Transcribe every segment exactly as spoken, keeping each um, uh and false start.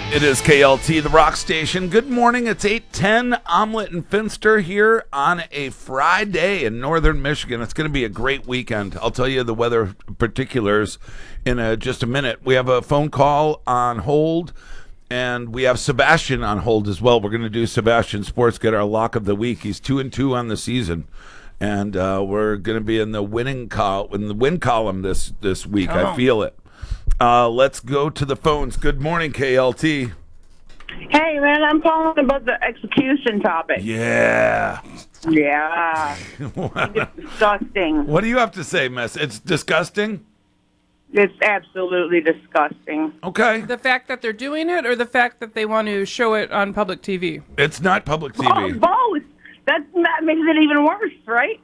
It is K L T, the rock station. Good morning. It's eight ten. Omelet and Finster here on a Friday in northern Michigan. It's going to be a great weekend. I'll tell you the weather particulars in a, just a minute. We have a phone call on hold, and we have Sebastian on hold as well. We're going to do Sebastian Sports, get our lock of the week. He's two and two on the season, and uh, we're going to be in the winning col- in the win column this this week. I feel it. Uh, let's go to the phones. Good morning, K L T. Hey, man, I'm calling about the execution topic. Yeah. Yeah. It's disgusting. What do you have to say, Miss? It's disgusting? It's absolutely disgusting. Okay. The fact that they're doing it or the fact that they want to show it on public T V? It's not public T V. Oh, both. That, that makes it even worse, right?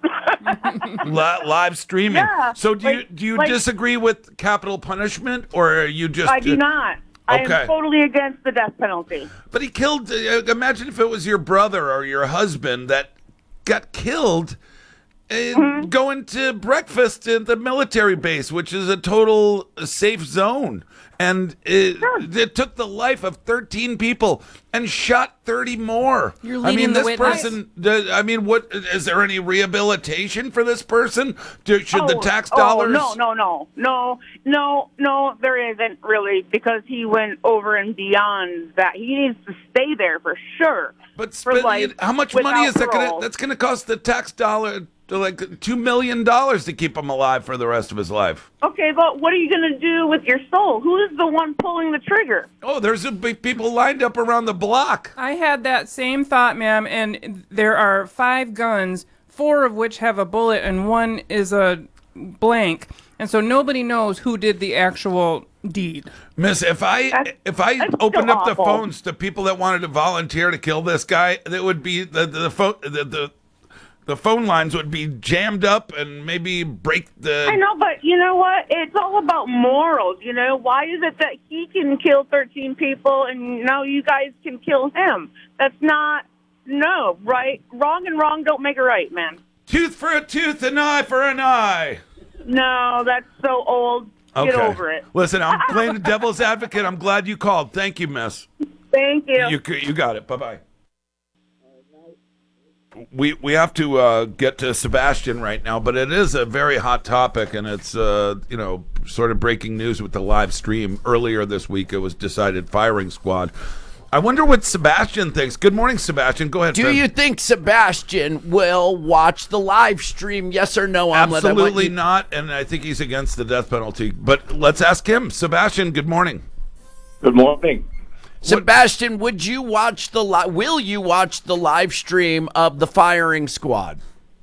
Li- live streaming. Yeah, so do like- you do you like- disagree with capital punishment, or are you just... I do not. I Okay. am totally against the death penalty. But he killed... Uh, imagine if it was your brother or your husband that got killed and Mm-hmm. going to breakfast at the military base, which is a total safe zone. And it, Sure. it took the life of thirteen people and shot thirty more. You're I leading mean, the this witness. person, the- I mean, what is there any rehabilitation for this person? Do, should the Oh, tax oh, dollars? no, no, no, no, no, no, there isn't really, because he went over and beyond that. He needs to stay there for sure. But for spend, life how much money without is that going to? parole. That's going to cost the tax dollar to like two million dollars to keep him alive for the rest of his life. Okay, but what are you going to do with your soul? Who is the one pulling the trigger? Oh, there's a big people lined up around the block. I had that same thought, ma'am, and there are five guns, four of which have a bullet and one is a blank. And so nobody knows who did the actual deed. Miss, if I That's- if I that's opened so up the awful. phones to people that wanted to volunteer to kill this guy, that would be the the phone the, the the phone lines would be jammed up and maybe break the. I know, but you know what? It's all about morals, you know? Why is it that he can kill thirteen people and now you guys can kill him? That's not, no, right? Wrong and wrong don't make it right, man. Tooth for a tooth, an eye for an eye. No, that's so old. Get over it. Listen, I'm playing the devil's advocate. I'm glad you called. Thank you, Miss. Thank you. You you got it. Bye bye. We we have to uh, get to Sebastian right now, but it is a very hot topic, and it's uh, you know sort of breaking news with the live stream earlier this week. It was decided firing squad. I wonder what Sebastian thinks. Good morning, Sebastian. Go ahead. Do friend. you think Sebastian will watch the live stream? Yes or no? Omelet? I want Absolutely you- not, and I think he's against the death penalty. But let's ask him. Sebastian, good morning. Good morning. Sebastian, would you watch the li- will you watch the live stream of the firing squad?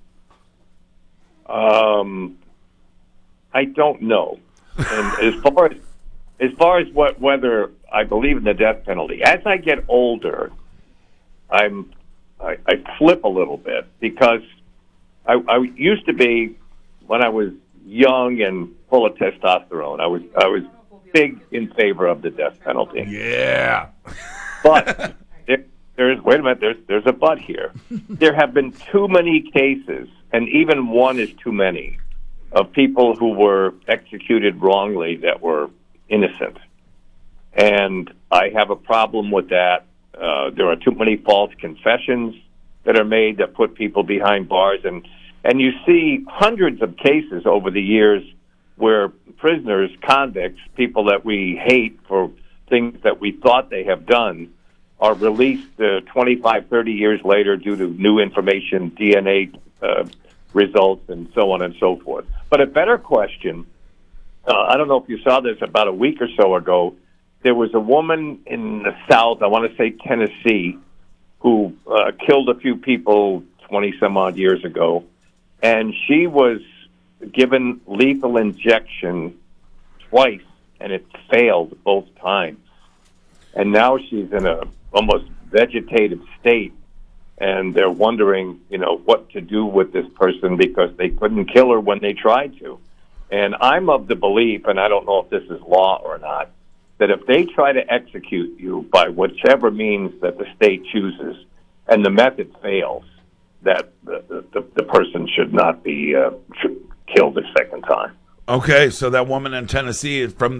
Um, I don't know. And as far as as far as what whether I believe in the death penalty, as I get older, I'm I, I flip a little bit because I, I used to be when I was young and full of testosterone. I was I was big in favor of the death penalty. Yeah. But there, there's wait a minute. There's there's a but here. There have been too many cases, and even one is too many, of people who were executed wrongly that were innocent, and I have a problem with that. Uh, there are too many false confessions that are made that put people behind bars, and and you see hundreds of cases over the years where prisoners, convicts, people that we hate for things that we thought they have done, are released uh, twenty-five, thirty years later due to new information, D N A uh, results, and so on and so forth. But a better question, uh, I don't know if you saw this about a week or so ago, there was a woman in the South, I want to say Tennessee, who uh, killed a few people twenty-some-odd years ago, and she was given lethal injection twice, and it failed both times. And now she's in a almost vegetative state, and they're wondering, you know, what to do with this person because they couldn't kill her when they tried to. And I'm of the belief, and I don't know if this is law or not, that if they try to execute you by whichever means that the state chooses, and the method fails, that the, the, the person should not be uh, killed a second time. Okay, so that woman in Tennessee, from